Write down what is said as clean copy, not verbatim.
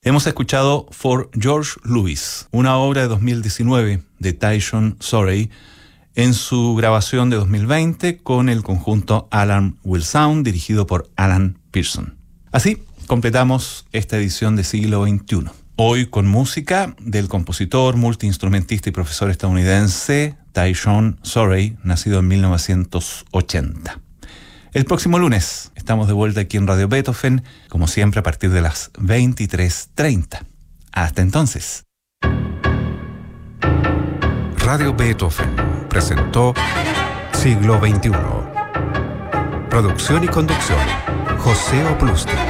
Hemos escuchado For George Lewis, una obra de 2019 de Tyson Surrey, en su grabación de 2020 con el conjunto Alarm Will Sound, dirigido por Alan Pearson. Así completamos esta edición de Siglo XXI. Hoy con música del compositor, multiinstrumentista y profesor estadounidense Tyson Surrey, nacido en 1980. El próximo lunes estamos de vuelta aquí en Radio Beethoven, como siempre a partir de las 23:30. Hasta entonces. Radio Beethoven presentó Siglo XXI. Producción y conducción, José Oplustig.